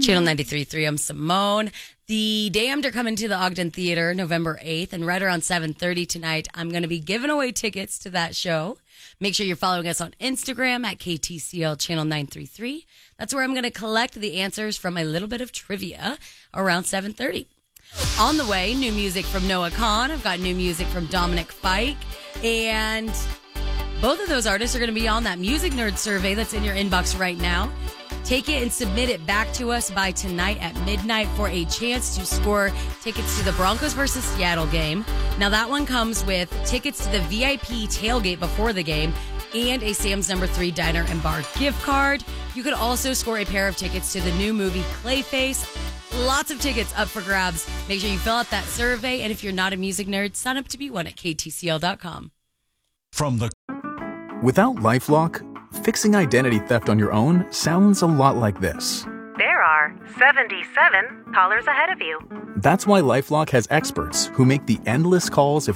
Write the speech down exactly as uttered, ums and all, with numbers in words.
Channel ninety-three point three, I'm Simone. The Damned are coming to the Ogden Theater November eighth, and right around seven thirty tonight, I'm going to be giving away tickets to that show. Make sure you're following us on Instagram at K T C L Channel nine three three. That's where I'm going to collect the answers from a little bit of trivia around seven thirty. On the way, new music from Noah Kahan. I've got new music from Dominic Fike, and both of those artists are going to be on that Music Nerd survey that's in your inbox right now. Take it and submit it back to us by tonight at midnight for a chance to score tickets to the Broncos versus Seattle game. Now, that one comes with tickets to the V I P tailgate before the game and a Sam's Number three Diner and Bar gift card. You could also score a pair of tickets to the new movie Clayface. Lots of tickets up for grabs. Make sure you fill out that survey, and if you're not a music nerd, sign up to be one at K T C L dot com. From the Without LifeLock, fixing identity theft on your own sounds a lot like this. There are seventy-seven callers ahead of you. That's why LifeLock has experts who make the endless calls of